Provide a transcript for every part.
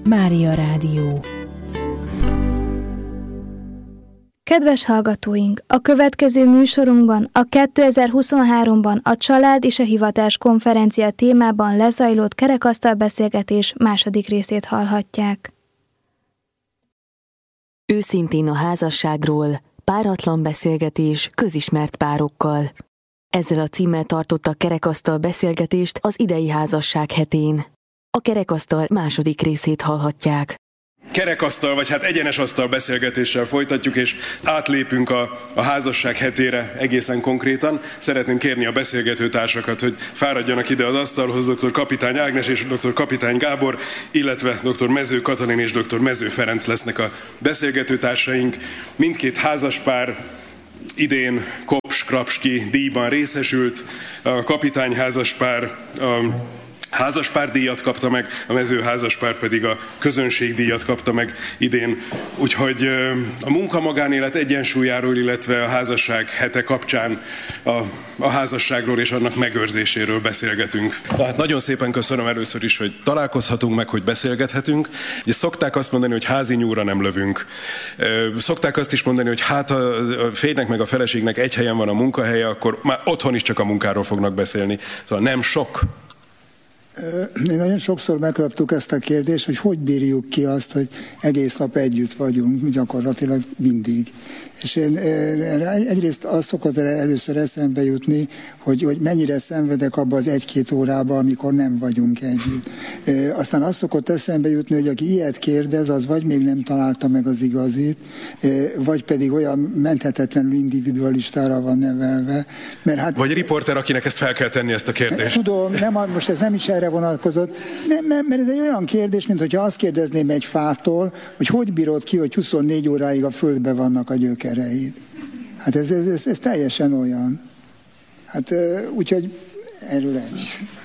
Mária Rádió. Kedves hallgatóink! A következő műsorunkban a 2023-ban a Család és a Hivatás konferencia témában lezajlott kerekasztalbeszélgetés második részét hallhatják. Őszintén a házasságról, páratlan beszélgetés közismert párokkal. Ezzel a címmel tartottak kerekasztal beszélgetést az idei házasság hetén. A kerekasztal második részét hallhatják. Kerekasztal, vagy hát egyenes asztal beszélgetéssel folytatjuk, és átlépünk a házasság hetére egészen konkrétan. Szeretném kérni a beszélgetőtársakat, hogy fáradjanak ide az asztalhoz, dr. Kapitány Ágnes és dr. Kapitány Gábor, illetve dr. Mező Katalin és dr. Mező Ferenc lesznek a beszélgetőtársaink. Mindkét házaspár idén Kops-Krapski díjban részesült, a kapitány házaspár házaspárdíjat kapta meg, a Mező házaspár pedig a közönségdíjat kapta meg idén. Úgyhogy a munka-magánélet egyensúlyáról, illetve a házasság hete kapcsán a házasságról és annak megőrzéséről beszélgetünk. Hát nagyon szépen köszönöm először is, hogy találkozhatunk meg, hogy beszélgethetünk. Ugye szokták azt mondani, hogy házi nyúlra nem lövünk. Szokták azt is mondani, hogy hát a férjnek meg a feleségnek egy helyen van a munkahelye, akkor már otthon is csak a munkáról fognak beszélni. Szóval nem sok. Nagyon sokszor megkaptuk ezt a kérdést, hogy bírjuk ki azt, hogy egész nap együtt vagyunk, gyakorlatilag mindig. És én egyrészt az szokott először eszembe jutni, hogy mennyire szenvedek abba az 1-2 órába, amikor nem vagyunk együtt. Aztán az szokott eszembe jutni, hogy aki ilyet kérdez, az vagy még nem találta meg az igazit, vagy pedig olyan menthetetlenül individualistára van nevelve. Mert hát, vagy riporter, akinek ezt fel kell tenni, ezt a kérdést. Tudom, most ez nem is erre vonatkozott, mert ez egy olyan kérdés, mint hogyha azt kérdezném egy fától, hogy bírod ki, hogy 24 óráig a földbe vannak a gyökereid. Hát ez teljesen olyan. Hát úgyhogy erről egy.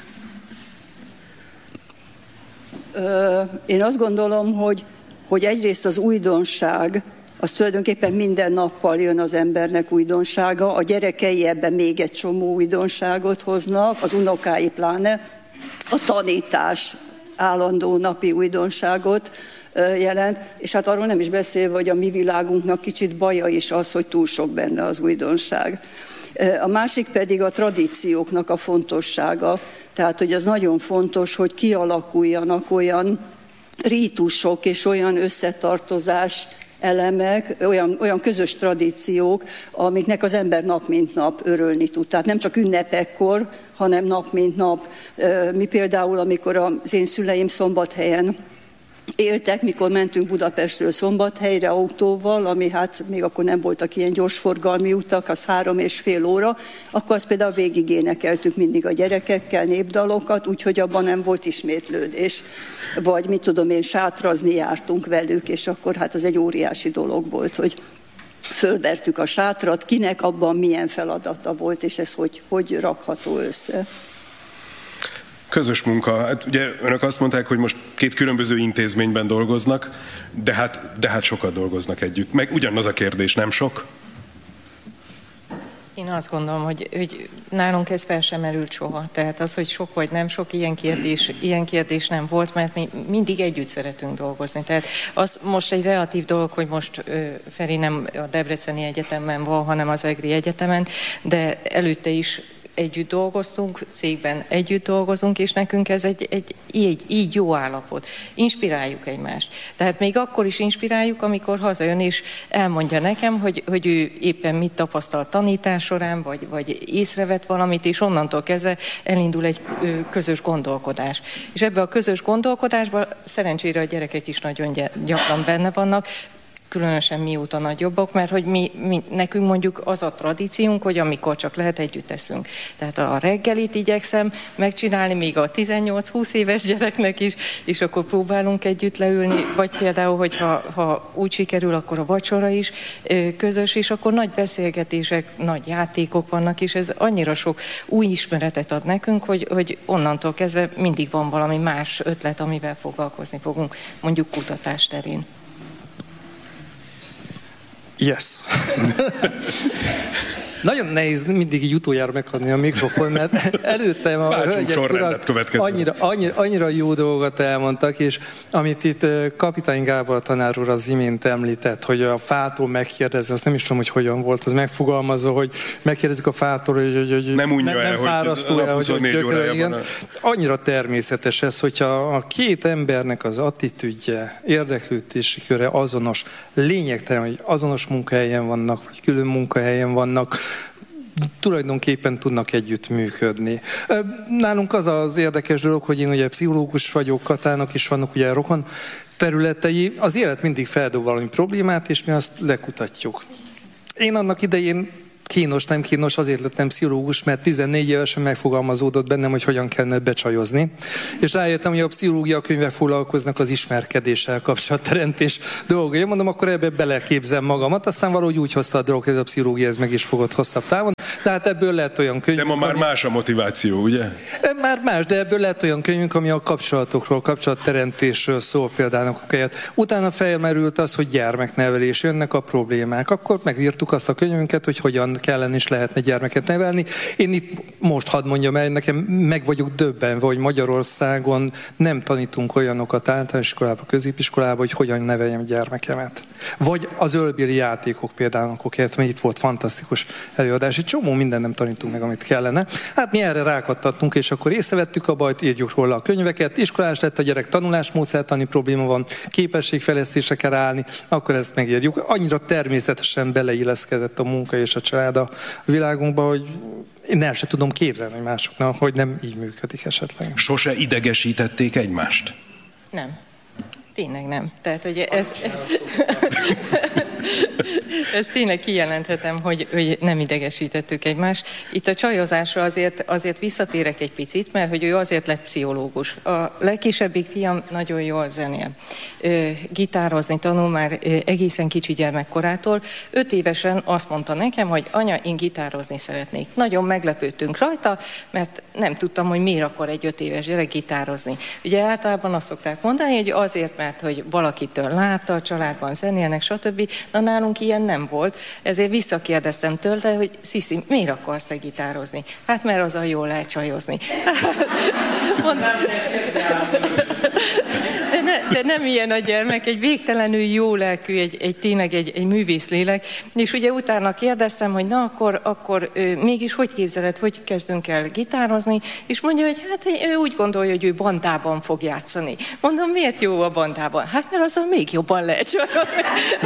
Én azt gondolom, hogy egyrészt az újdonság, az tulajdonképpen minden nappal jön az embernek újdonsága, a gyerekei ebben még egy csomó újdonságot hoznak, az unokái pláne, a tanítás állandó napi újdonságot jelent, és hát arról nem is beszélve, hogy a mi világunknak kicsit baja is az, hogy túl sok benne az újdonság. A másik pedig a tradícióknak a fontossága, tehát hogy az nagyon fontos, hogy kialakuljanak olyan rítusok és olyan összetartozás elemek, olyan közös tradíciók, amiknek az ember nap mint nap örülni tud. Tehát nem csak ünnepekkor, hanem nap mint nap. Mi például, amikor az én szüleim Szombathelyen éltek, mikor mentünk Budapestről Szombathelyre autóval, ami hát még akkor nem voltak ilyen gyorsforgalmi utak, az 3,5 óra, akkor azt például végig énekeltük mindig a gyerekekkel népdalokat, úgyhogy abban nem volt ismétlődés. Vagy mit tudom én, sátrazni jártunk velük, és akkor hát az egy óriási dolog volt, hogy fölvertük a sátrat, kinek abban milyen feladata volt, és ez hogy rakható össze. Közös munka. Hát ugye önök azt mondták, hogy most 2 különböző intézményben dolgoznak, de hát sokat dolgoznak együtt. Meg ugyanaz a kérdés, nem sok? Én azt gondolom, hogy nálunk ez fel sem merült soha. Tehát az, hogy sok vagy nem sok, ilyen kérdés nem volt, mert mi mindig együtt szeretünk dolgozni. Tehát az most egy relatív dolog, hogy most Feri nem a Debreceni Egyetemen van, hanem az EGRI Egyetemen, de előtte is együtt dolgoztunk, cégben együtt dolgozunk, és nekünk ez egy így jó állapot. Inspiráljuk egymást. Tehát még akkor is inspiráljuk, amikor hazajön és elmondja nekem, hogy ő éppen mit tapasztalt tanítás során, vagy észrevett valamit, és onnantól kezdve elindul egy közös gondolkodás. És ebben a közös gondolkodásban szerencsére a gyerekek is nagyon gyakran benne vannak, különösen mióta nagyobbak, mert hogy nekünk mondjuk az a tradíciónk, hogy amikor csak lehet, együtt eszünk. Tehát a reggelit igyekszem megcsinálni, még a 18-20 éves gyereknek is, és akkor próbálunk együtt leülni, vagy például, hogy ha úgy sikerül, akkor a vacsora is közös, és akkor nagy beszélgetések, nagy játékok vannak, és ez annyira sok új ismeretet ad nekünk, hogy onnantól kezdve mindig van valami más ötlet, amivel foglalkozni fogunk, mondjuk kutatás terén. Yes. Nagyon nehéz mindig így utoljára megadni a mikrofon, mert előttem a hölgyek urak annyira jó dolgot elmondtak, és amit itt Kapitány Gábor tanár úr az imént említett, hogy a fától megkérdezni, azt nem is tudom, hogy hogyan volt az megfogalmazva, hogy megkérdezik a fától, hogy nem fárasztó-e, hogy igen. Annyira természetes ez, hogyha a két embernek az attitűdje, érdeklődési köre azonos, lényegtelen, hogy azonos munkahelyen vannak, vagy külön munkahelyen vannak, tulajdonképpen tudnak együtt működni. Nálunk az az érdekes dolog, hogy én ugye pszichológus vagyok, Katának is vannak ugye rokon területei, az élet mindig feldob valami problémát, és mi azt lekutatjuk. Én annak idején nem kínos, azért lettem pszichológus, mert 14 évesen megfogalmazódott bennem, hogy hogyan kellene becsajozni. És rájöttem, hogy a pszichológia könyvek foglalkoznak az ismerkedéssel, kapcsolatteremtés dolgai. Én mondom, akkor ebbe beleképzem magamat, aztán valahogy úgy hozta a dolog, hogy a pszichológia ez meg is fogott hosszabb távon. De hát ebből lehet olyan könyvünk... De ma már más a motiváció, ugye? Már más, de ebből lehet olyan könyvünk, ami a kapcsolatokról, kapcsolatteremtésről szól például. Utána felmerült az, hogy gyermeknevelés, jönnek a problémák. Akkor megírtuk azt a könyvünket, hogy hogyan kellene is lehetne gyermeket nevelni. Én itt most hadd mondjam el, nekem meg vagyok döbbenve, hogy Magyarországon nem tanítunk olyanokat általános iskolába, középiskolába, hogy hogyan neveljem gyermekemet. Vagy az ölbéli játékok például, mert itt volt fantasztikus előadás. Egy csomó minden nem tanítunk meg, amit kellene. Hát mi erre rákattattunk, és akkor észrevettük a bajt, írjuk róla a könyveket, iskolás lett a gyerek, tanulásmódszertani probléma van, képességfejlesztésre kell állni, akkor ezt megírjuk. Annyira természetesen beleilleszkedett a munka és a család a világunkba, hogy én el sem tudom képzelni másoknak, hogy nem így működik esetleg. Sose idegesítették egymást? Nem. Tényleg nem. Tehát, hogy ezt tényleg kijelenthetem, hogy nem idegesítettük egymást. Itt a csajozásra azért visszatérek egy picit, mert hogy ő azért lett pszichológus. A legkisebbik fiam nagyon jól zenél. Gitározni tanul már egészen kicsi gyermekkorától. 5 évesen azt mondta nekem, hogy anya, én gitározni szeretnék. Nagyon meglepődtünk rajta, mert nem tudtam, hogy miért akar egy 5 éves gyerek gitározni. Ugye általában azt szokták mondani, hogy azért, mert hogy valakitől látta, a családban zenélnek, stb. Na nálunk ilyen nem volt, ezért visszakérdeztem tőle, hogy Sziszi, miért akarsz te gitározni? Hát mert az a jól lehet csajozni. De nem ilyen a gyermek, egy végtelenül jó lelkű, tényleg egy művész lélek. És ugye utána kérdeztem, hogy na akkor mégis hogy képzeled, hogy kezdünk el gitározni? És mondja, hogy hát ő úgy gondolja, hogy ő bandában fog játszani. Mondom, miért jó a bandában? Hát mert azon még jobban lehet csajozni.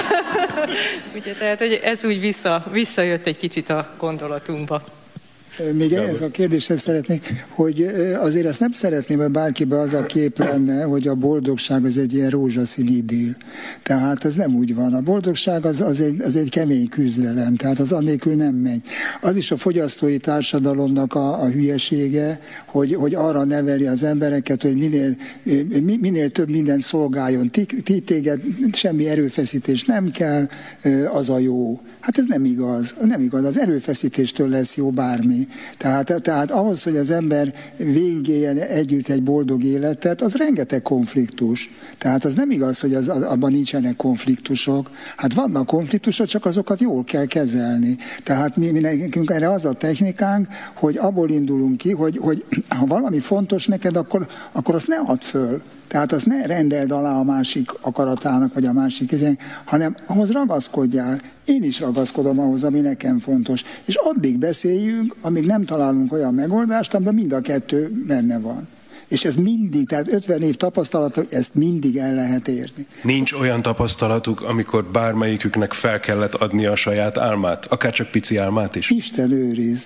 Ugye, tehát, hogy ez úgy visszajött egy kicsit a gondolatunkba. Még ehhez a kérdéshez szeretnék, hogy azért ezt nem szeretném, hogy bárkibe az a kép lenne, hogy a boldogság az egy ilyen rózsaszín idill. Tehát ez nem úgy van. A boldogság az egy kemény küzdelem, tehát az annélkül nem megy. Az is a fogyasztói társadalomnak a hülyesége, hogy arra neveli az embereket, hogy minél több minden szolgáljon. Téged semmi erőfeszítés nem kell, az a jó. Hát ez nem igaz. Nem igaz. Az erőfeszítéstől lesz jó bármi. Tehát ahhoz, hogy az ember végigéljen együtt egy boldog életet, az rengeteg konfliktus. Tehát az nem igaz, hogy abban nincsenek konfliktusok. Hát vannak konfliktusok, csak azokat jól kell kezelni. Tehát mi nekünk erre az a technikánk, hogy abból indulunk ki, hogy ha valami fontos neked, akkor azt ne add föl. Tehát azt ne rendeld alá a másik akaratának, vagy a másik kezének, hanem ahhoz ragaszkodjál. Én is ragaszkodom ahhoz, ami nekem fontos. És addig beszéljünk, amíg nem találunk olyan megoldást, amiben mind a kettő benne van. És ez mindig, tehát 50 év tapasztalat, hogy ezt mindig el lehet érni. Nincs olyan tapasztalatuk, amikor bármelyiküknek fel kellett adni a saját álmát, akár csak pici álmát is? Isten őriz,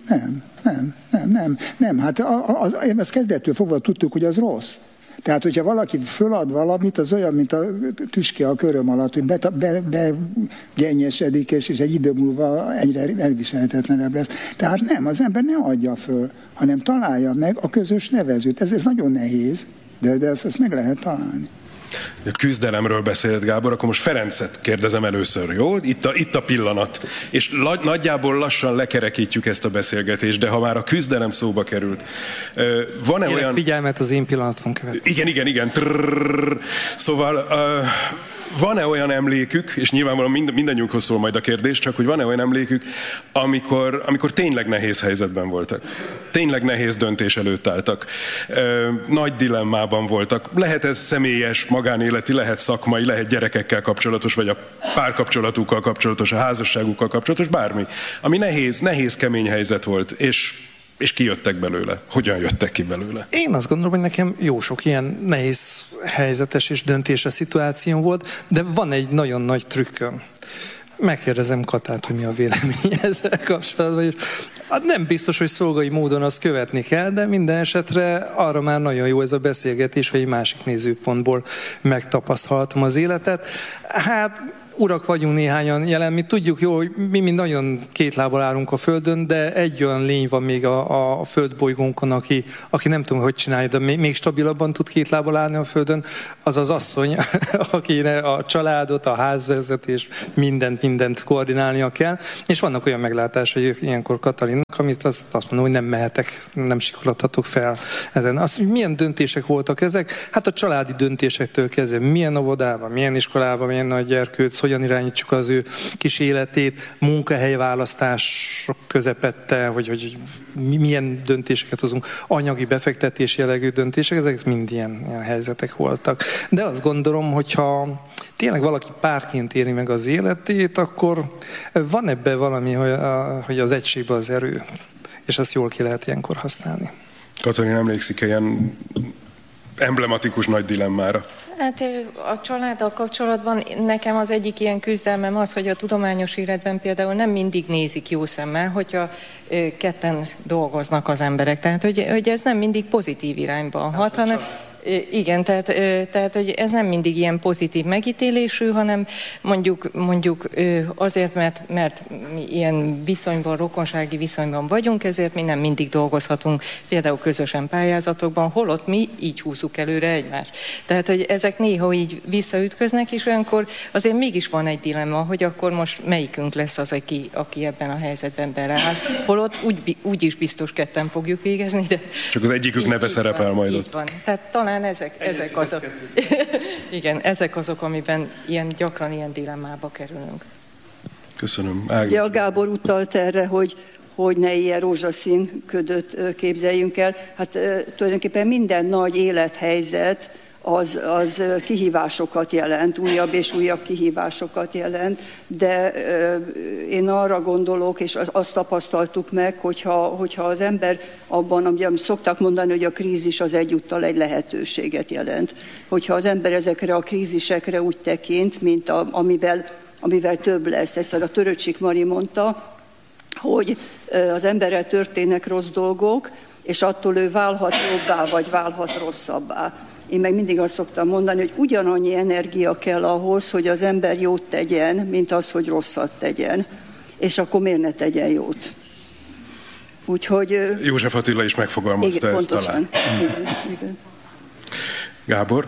nem. Hát ezt kezdettől fogva tudtuk, hogy az rossz. Tehát, hogyha valaki fölad valamit, az olyan, mint a tüske a köröm alatt, hogy begennyesedik, és egy idő múlva egyre elviselhetetlenebb lesz. Tehát nem, az ember ne adja föl, hanem találja meg a közös nevezőt. Ez nagyon nehéz, de ezt meg lehet találni. A küzdelemről beszélt Gábor, akkor most Ferencet kérdezem először, jó? Itt a pillanat. És nagyjából lassan lekerekítjük ezt a beszélgetést, de ha már a küzdelem szóba került, van-e olyan... figyelmet, az én pillanatom követ. Igen. Szóval van-e olyan emlékük, és nyilvánvalóan mindannyiunkhoz szól majd a kérdés, csak hogy van-e olyan emlékük, amikor tényleg nehéz helyzetben voltak, tényleg nehéz döntés előtt álltak, nagy dilemmában voltak. Lehet ez személyes, magánéleti, lehet szakmai, lehet gyerekekkel kapcsolatos, vagy a párkapcsolatukkal kapcsolatos, a házasságukkal kapcsolatos, bármi. Ami nehéz, kemény helyzet volt, és kijöttek belőle. Hogyan jöttek ki belőle? Én azt gondolom, hogy nekem jó sok ilyen nehéz helyzetes és döntéses szituáció volt, de van egy nagyon nagy trükköm. Megkérdezem Katát, hogy mi a véleménye ezzel kapcsolatban. Nem biztos, hogy szolgai módon azt követni kell, de minden esetre arra már nagyon jó ez a beszélgetés, hogy egy másik nézőpontból megtapasztalhatom az életet. Hát urak vagyunk néhányan jelen, mi tudjuk jó, hogy mi nagyon két lábbal állunk a Földön, de egy olyan lény van még a földbolygónkon, aki nem tudom, hogy csinálja, de még stabilabban tud két lábbal állni a Földön, az az asszony, akinek a családot, a házvezetést, mindent koordinálnia kell. És vannak olyan meglátásai ilyenkor Katalinnak, amit azt mondom, hogy nem mehetek, nem sikolathatok fel ezen. Azt, hogy milyen döntések voltak ezek? Hát a családi döntésektől kezdve, milyen óvodában, milyen iskolában, milyen nagy gyerkőc, hogyan irányítsuk az ő kis életét, munkahelyválasztások közepette, hogy milyen döntéseket hozunk, anyagi befektetés jellegű döntések, ezek mind ilyen helyzetek voltak. De azt gondolom, hogyha tényleg valaki párként éri meg az életét, akkor van ebben valami, hogy az egységben az erő, és azt jól ki lehet ilyenkor használni. Katalin, emlékszik ilyen emblematikus nagy dilemmára? Hát a családdal kapcsolatban nekem az egyik ilyen küzdelmem az, hogy a tudományos életben például nem mindig nézik jó szemmel, hogyha ketten dolgoznak az emberek. Tehát, hogy ez nem mindig pozitív irányban hat, hanem... Igen, tehát hogy ez nem mindig ilyen pozitív megítélésű, hanem mondjuk azért, mert mi ilyen viszonyban, rokonsági viszonyban vagyunk, ezért mi nem mindig dolgozhatunk például közösen pályázatokban, holott mi így húzzuk előre egymást. Tehát, hogy ezek néha így visszaütköznek, és olyankor azért mégis van egy dilemma, hogy akkor most melyikünk lesz az, aki ebben a helyzetben beleáll. Holott úgy is biztos ketten fogjuk végezni, de... Csak az egyikük neve szerepel majd ott. Van. Tehát talán ezek azok. Igen, ezek azok, amiben gyakran ilyen dilemmába kerülünk. Köszönöm. Ugye a Gábor utalt erre, hogy ne ilyen rózsaszín ködöt képzeljünk el. Hát tulajdonképpen minden nagy élethelyzet az kihívásokat jelent, újabb és újabb kihívásokat jelent, de én arra gondolok, és azt tapasztaltuk meg, hogyha az ember abban, amit szokták mondani, hogy a krízis az egyúttal egy lehetőséget jelent. Hogyha az ember ezekre a krízisekre úgy tekint, mint amivel több lesz. Egyszer a Töröcsik Mari mondta, hogy az emberrel történnek rossz dolgok, és attól ő válhat jobbá, vagy válhat rosszabbá. Én meg mindig azt szoktam mondani, hogy ugyanannyi energia kell ahhoz, hogy az ember jót tegyen, mint az, hogy rosszat tegyen. És akkor miért ne tegyen jót? Úgyhogy... József Attila is megfogalmazta ezt talán. Igen. Gábor,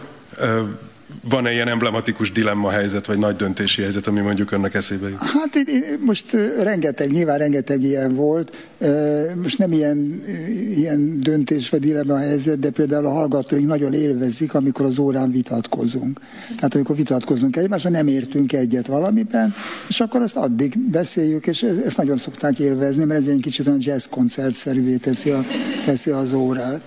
van-e ilyen emblematikus dilemma helyzet, vagy nagy döntési helyzet, ami mondjuk önnek eszébe jut? Hát most nyilván rengeteg ilyen volt. Most nem ilyen döntés vagy dilemma helyzet, de például a hallgatóink nagyon élvezik, amikor az órán vitatkozunk. Tehát amikor vitatkozunk egymással, nem értünk egyet valamiben, és akkor azt addig beszéljük, és ezt nagyon szokták élvezni, mert ez egy kicsit olyan jazz koncertszerűvé teszi az órát.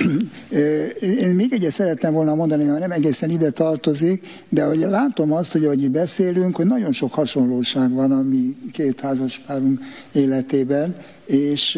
Én még egyet szerettem volna mondani, hogy nem egészen ide tartozik, de hogy látom azt, hogy ahogy itt beszélünk, hogy nagyon sok hasonlóság van a mi két házaspárunk életében, és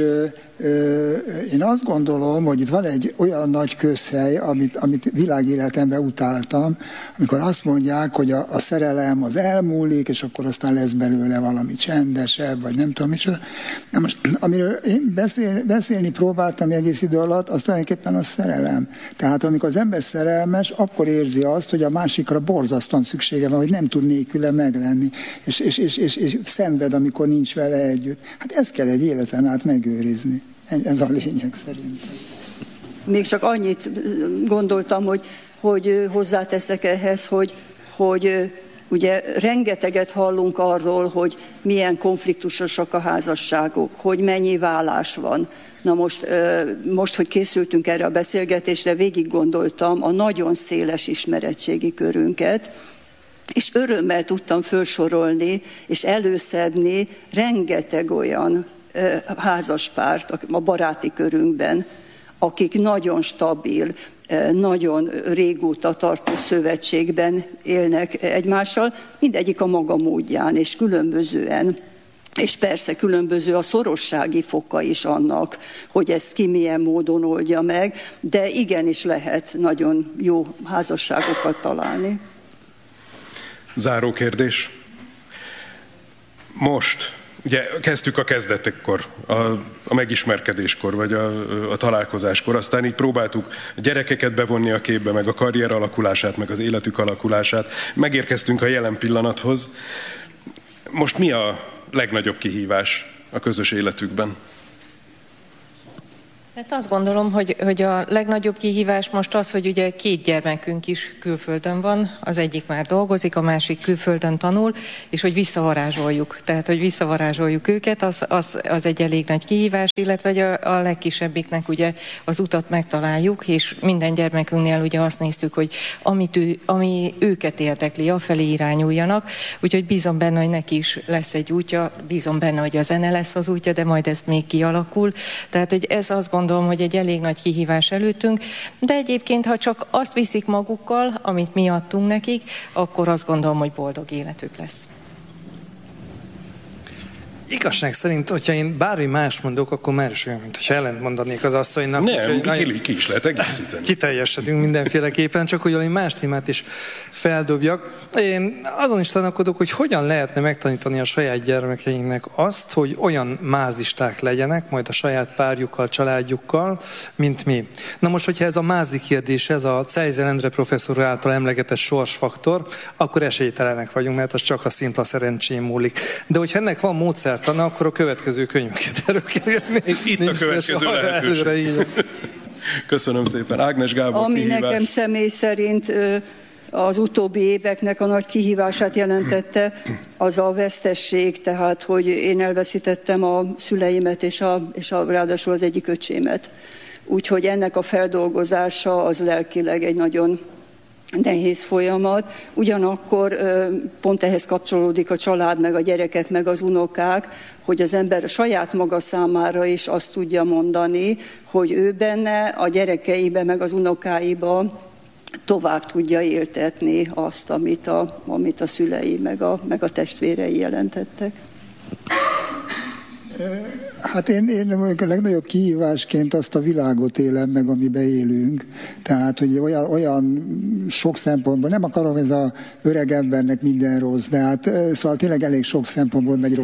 én azt gondolom, hogy itt van egy olyan nagy közhely, amit világéletemben utáltam, amikor azt mondják, hogy a szerelem az elmúlik, és akkor aztán lesz belőle valami csendesebb, vagy nem tudom micsoda. Na most, amiről én beszélni próbáltam egész idő alatt, az tulajdonképpen a szerelem. Tehát amikor az ember szerelmes, akkor érzi azt, hogy a másikra borzasztóan szüksége van, hogy nem tud nélküle meglenni, és szenved, amikor nincs vele együtt. Hát ezt kell egy életen át megőrizni. Ez a lényeg szerintem. Még csak annyit gondoltam, hogy hozzáteszek ehhez, hogy ugye rengeteget hallunk arról, hogy milyen konfliktusosak a házasságok, hogy mennyi válás van. Na most, hogy készültünk erre a beszélgetésre, végig gondoltam a nagyon széles ismeretségi körünket, és örömmel tudtam felsorolni és előszedni rengeteg olyan házaspárt a baráti körünkben, akik nagyon stabil, nagyon régóta tartó szövetségben élnek egymással, mindegyik a maga módján és különbözően. És persze különböző a szorossági foka is annak, hogy ezt ki milyen módon oldja meg, de igenis lehet nagyon jó házasságokat találni. Záró kérdés. Most, ugye kezdtük a kezdetekkor, a megismerkedéskor, vagy a találkozáskor, aztán így próbáltuk a gyerekeket bevonni a képbe, meg a karrier alakulását, meg az életük alakulását. Megérkeztünk a jelen pillanathoz. Most mi a legnagyobb kihívás a közös életükben? Hát azt gondolom, hogy a legnagyobb kihívás most az, hogy ugye 2 gyermekünk is külföldön van, az egyik már dolgozik, a másik külföldön tanul, és hogy visszavarázsoljuk. Tehát, hogy visszavarázsoljuk őket, az egy elég nagy kihívás, illetve a legkisebbiknek ugye az utat megtaláljuk, és minden gyermekünknél ugye azt néztük, hogy ami őket érdekli, afelé irányuljanak, úgyhogy bízom benne, hogy neki is lesz egy útja, bízom benne, hogy a zene lesz az útja, de majd ez még kialakul. Tehát, hogy ez azt gondolom, hogy egy elég nagy kihívás előttünk, de egyébként, ha csak azt viszik magukkal, amit mi adtunk nekik, akkor azt gondolom, hogy boldog életük lesz. Igazság szerint, hogyha én bármi más mondok, akkor már is olyan, mint hogyha ellent mondanék az asszonynak. Nem, ki is lehet egészíteni. Kiteljesedünk mindenféleképpen, csak hogy más témát is feldobjak. Én azon is tanakodok, hogy hogyan lehetne megtanítani a saját gyermekeinknek azt, hogy olyan mázlisták legyenek, majd a saját párjukkal, családjukkal, mint mi. Na most, hogyha ez a mázli kérdés, ez a Czeiser Endre professzor által emlegetett sorsfaktor, akkor esélytelenek vagyunk, mert az csak a szimpla szerencsém múlik. De hogyha ennek van módszertana, akkor a következő könyveket erről kell írni. Itt a következő lehetőség. Köszönöm szépen. Ágnes Gábor, ami kihívás. Nekem személy szerint az utóbbi éveknek a nagy kihívását jelentette, az a vesztesség, tehát hogy én elveszítettem a szüleimet és ráadásul az egyik öcsémet. Úgyhogy ennek a feldolgozása az lelkileg egy nagyon nehéz folyamat. Ugyanakkor pont ehhez kapcsolódik a család, meg a gyerekek, meg az unokák, hogy az ember saját maga számára is azt tudja mondani, hogy ő benne, a gyerekeibe, meg az unokáiba tovább tudja éltetni azt, amit a szülei, meg a testvérei jelentettek. Hát én a legnagyobb kihívásként azt a világot élem meg, amiben élünk. Tehát, hogy olyan sok szempontból, nem akarom, ez az öreg embernek minden rossz, de hát szóval tényleg elég sok szempontból megy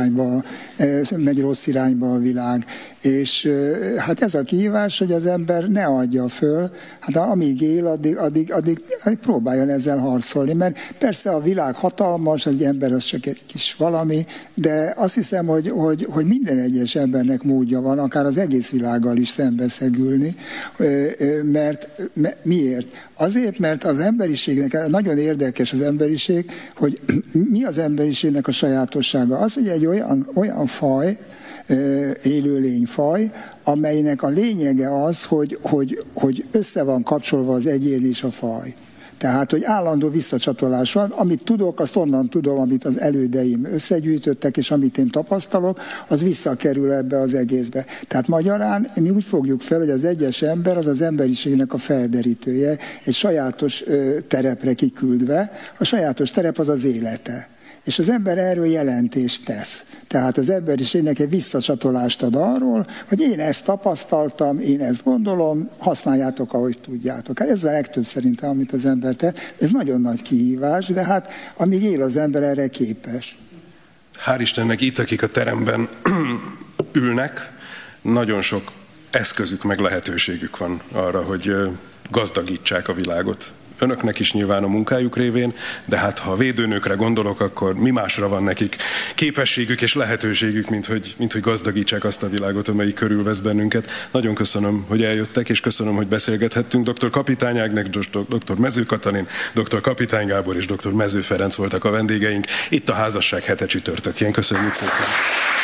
rossz irányba a világ. És hát ez a kihívás, hogy az ember ne adja föl, hát amíg él, addig próbáljon ezzel harcolni, mert persze a világ hatalmas, az ember az csak egy kis valami, de azt hiszem, hogy minden egyes embernek módja van, akár az egész világgal is szembeszegülni, mert miért? Azért, mert az emberiségnek, nagyon érdekes az emberiség, hogy mi az emberiségnek a sajátossága? Az, hogy egy olyan faj, élőlényfaj, amelynek a lényege az, hogy össze van kapcsolva az egyén és a faj. Tehát, hogy állandó visszacsatolás van, amit tudok, azt onnan tudom, amit az elődeim összegyűjtöttek, és amit én tapasztalok, az visszakerül ebbe az egészbe. Tehát magyarán mi úgy fogjuk fel, hogy az egyes ember az az emberiségnek a felderítője, egy sajátos terepre kiküldve. A sajátos terep az az élete. És az ember erről jelentést tesz. Tehát az emberiségnek egy visszacsatolást ad arról, hogy én ezt tapasztaltam, én ezt gondolom, használjátok, ahogy tudjátok. Ez a legtöbb szerintem, amit az ember tesz. Ez nagyon nagy kihívás, de hát amíg él az ember, erre képes. Hál' Istennek itt, akik a teremben ülnek, nagyon sok eszközük meg lehetőségük van arra, hogy gazdagítsák a világot. Önöknek is nyilván a munkájuk révén, de hát ha a védőnőkre gondolok, akkor mi másra van nekik képességük és lehetőségük, mint hogy gazdagítsák azt a világot, amelyik körülvesz bennünket. Nagyon köszönöm, hogy eljöttek, és köszönöm, hogy beszélgethettünk. Dr. Kapitány Ágnes, dr. Mező Katalin, dr. Kapitány Gábor és dr. Mező Ferenc voltak a vendégeink. Itt a Házasság hete csütörtökén. Köszönjük szépen!